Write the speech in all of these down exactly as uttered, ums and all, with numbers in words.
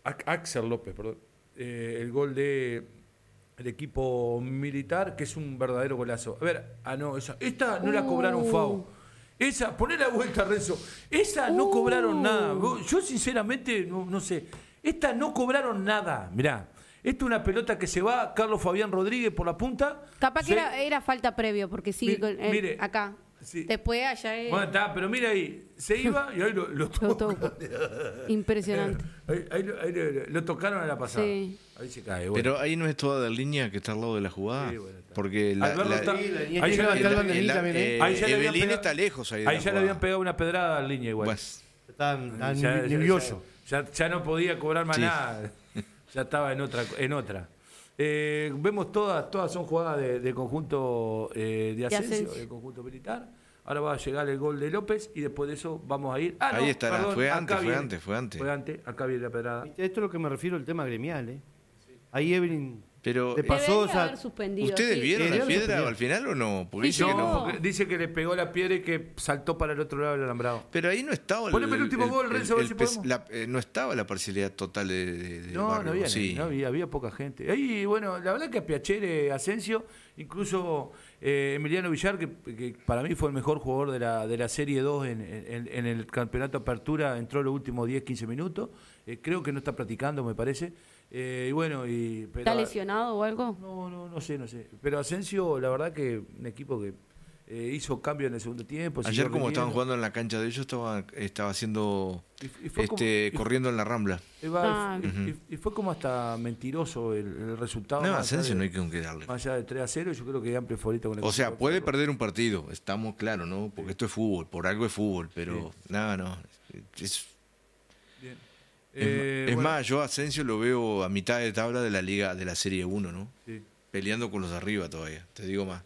Axel López, perdón. Eh, el gol de el equipo militar, que es un verdadero golazo. A ver, ah, no, esa, esta no uh. la cobraron FAU. Esa, poné la vuelta, Renzo. Esa no uh. cobraron nada. Yo, sinceramente, no, no sé. Esta no cobraron nada. Mirá. Esta es una pelota que se va, Carlos Fabián Rodríguez por la punta. Capaz se... que era, era falta previo, porque sí, mire, con, eh, mire, acá. Sí. Después allá es... Bueno, está, pero mira ahí, se iba y ahí lo, lo tocó. Impresionante. Ahí, ahí, ahí, ahí lo tocaron a la pasada. Sí. Ahí se cae. Bueno. Pero ahí no es toda de línea que está al lado de la jugada. Sí, bueno, porque la, la, está, sí, la ahí ya le habían pegado. Eh, ahí ya Evelyn pegado, está lejos ahí. Ahí ya le habían pegado una pedrada al línea igual. Pues, tan, tan ya, nervioso. Ya, ya, ya no podía cobrar más sí. nada. Ya estaba en otra. En otra. Eh, vemos todas, todas son jugadas de, de conjunto eh, de ascenso, de conjunto militar. Ahora va a llegar el gol de López y después de eso vamos a ir. Ah, ahí no, está, perdón, fue, antes, viene, fue antes, fue antes, fue antes. Acá viene la pedrada. Esto es lo que me refiero al tema gremial, ¿eh? Sí. Ahí Evelyn pero le pasó. O sea, ¿ustedes sí. vieron la piedra al final o no? Porque sí, dice, no, que no. Porque dice que le pegó la piedra y que saltó para el otro lado del alambrado. Pero ahí no estaba. Poneme el, el último el, gol, Renzo, a ver si podemos. La, eh, no estaba la parcialidad total de. de, de no, Barrio, no había, sí. no había, había poca gente. Ahí, bueno, la verdad que a Piacere, Asensio, incluso eh, Emiliano Villar, que, que para mí fue el mejor jugador de la, de la Serie dos en, en, en el campeonato Apertura, entró los últimos diez, quince minutos. Eh, creo que no está practicando, me parece. Eh, y bueno, y, pero, ¿está lesionado o algo? No, no, no sé, no sé. Pero Asensio, la verdad que un equipo que eh, hizo cambio en el segundo tiempo. Ayer como estaban jugando en la cancha de ellos, estaba, estaba haciendo, y, y fue este, como, corriendo y, en la Rambla. Y, ah, y, uh-huh. y, y fue como hasta mentiroso el, el resultado. No, Asensio no hay que darle. Más allá de tres a cero, yo creo que amplio favorito con el O sea, puede otro. perder un partido, estamos claros, ¿no? Porque sí. esto es fútbol, por algo es fútbol, pero sí. nada, no. Es, Bien. Es, eh, es bueno. más, yo a Asensio lo veo a mitad de tabla de la liga de la Serie uno, ¿no? Sí. Peleando con los de arriba todavía, te digo más.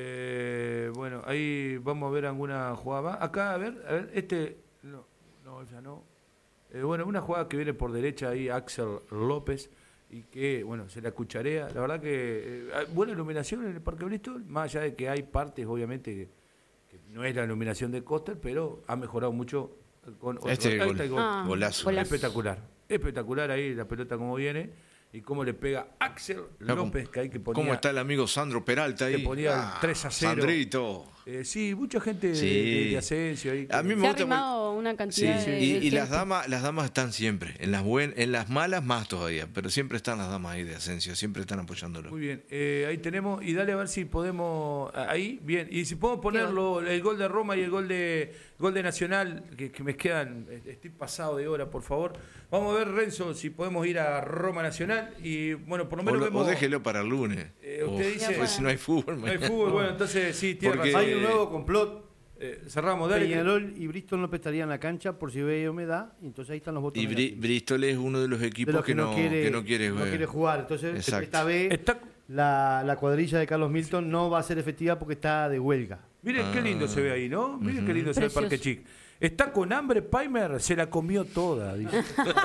Eh, bueno, ahí vamos a ver alguna jugada más. Acá, a ver, a ver, este... No, no, ya no. Eh, bueno, una jugada que viene por derecha ahí, Axel López, y que, bueno, se la cucharea. La verdad que eh, buena iluminación en el Parque Bristol, más allá de que hay partes, obviamente, que, que no es la iluminación de Coster, pero ha mejorado mucho. Con otro, este gol, gol. Ah, golazo. Espectacular, espectacular ahí la pelota como viene y cómo le pega Axel López, que hay que ponía. ¿Cómo está el amigo Sandro Peralta ahí? Que ponía ah, el tres a cero. Sandrito. Eh, sí, mucha gente sí. de, de Asensio ahí. A mí me se gusta ha arrimado porque... una cantidad sí, de, y, de y las damas, las damas están siempre, en las buen, en las malas más todavía, pero siempre están las damas ahí de Asensio, siempre están apoyándolo. Muy bien, eh, ahí tenemos, y dale a ver si podemos, ahí, bien, y si podemos ponerlo, el gol de Roma y el gol de gol de Nacional, que, que me quedan, estoy pasado de hora, por favor. Vamos a ver, Renzo, si podemos ir a Roma Nacional, y bueno, por lo menos o, vemos... O déjelo para el lunes. Eh, usted o, dice... Pues si no hay fútbol. No hay fútbol, bueno, entonces sí, tiene razón. Hay un nuevo complot. Eh, cerramos, dale. Peñarol y Bristol no estarían en la cancha por si ve humedad, y entonces ahí están los votos. Y Bri- Bristol es uno de los equipos de los que, que, no, no quiere, que no quiere no quiere jugar. Entonces, exacto. esta vez está... la, la cuadrilla de Carlos Milton no va a ser efectiva porque está de huelga. Miren ah. qué lindo se ve ahí, ¿no? Miren uh-huh. qué lindo se ve el Parque Chic. Está con hambre, Paimer se la comió toda, dice.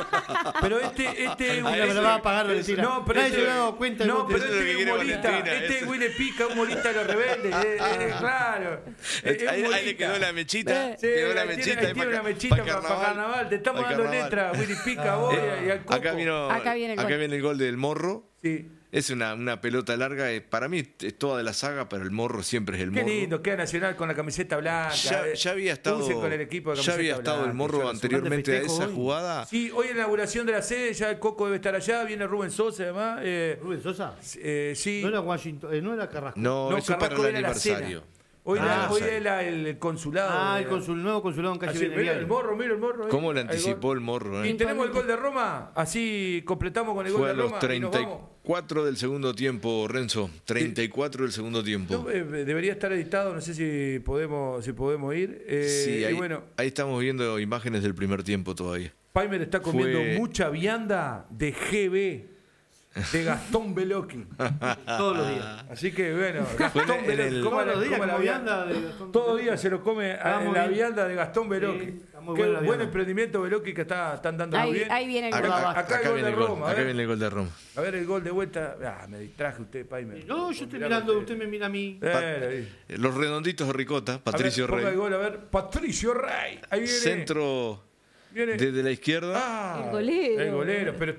Pero este, este, Ahí este, va a pagar la este, no, pero este, no, cuenta no, pero este es humorista, este güey le pica humorista a los rebeldes, eh, eh, claro. Es, ahí, ahí le quedó la mechita, sí, quedó la mechita, tiene, tiene una mechita para carnaval. Para carnaval. Te estamos dando carnaval. Letra, Willy Pica, vos eh, y al Coco. Acá, vino, acá, viene el, acá viene el gol del Morro. Sí. Es una, una pelota larga, eh, para mí es toda de la saga, pero el Morro siempre es el Morro. Qué lindo, queda Nacional con la camiseta blanca. Ya, ya había estado, con el equipo de ya había estado blanca, el Morro anteriormente a esa hoy. jugada. Sí, hoy en la inauguración de la sede, ya el Coco debe estar allá, viene Rubén Sosa además. Eh, ¿Rubén Sosa? Eh, sí. No era Washington, eh, no era Carrasco. No, no eso Carrasco para el aniversario. Hoy, ah, la, hoy es la, el consulado. Ah, el consul, nuevo consulado en calle así, mira el Morro, mira el Morro. ¿Cómo le anticipó el, el Morro? Eh? Y tenemos el gol de Roma, así completamos con el gol Fue de Roma. Fue a los treinta y cuatro del segundo tiempo, Renzo. treinta y cuatro sí. del segundo tiempo. No, eh, debería estar editado, no sé si podemos si podemos ir. Eh, sí, ahí, y bueno, ahí estamos viendo imágenes del primer tiempo todavía. Paimer está comiendo Fue... mucha vianda de G B. De Gastón Beloki todos los días. Así que bueno, Gastón Beloki, el... todos los días la vianda de Gastón todos los días se lo come a, la bien. vianda de Gastón Beloki. Sí, qué buen vianda. Emprendimiento Beloki que está, están dando ahí, bien. Ahí viene el acá, gol. Acá, acá, acá, viene el gol de Roma. Acá viene el gol de Roma. A ver el gol de vuelta. Ah, me distraje usted, Paimer. No, yo estoy mirando, usted. usted me mira a mí. Eh, Los redonditos de Ricota, Patricio a ver, Rey. Ponga el gol, a ver, Patricio Rey. Ahí viene. Centro. Viene. Desde la izquierda. Ah, el golero. El golero, pero